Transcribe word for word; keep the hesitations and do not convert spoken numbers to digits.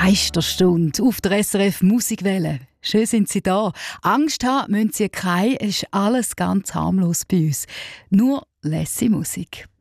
Geisterstunde auf der S R F Musikwelle. Schön sind Sie da. Angst haben müssen Sie keine, es ist alles ganz harmlos bei uns. Nur lässige Musik.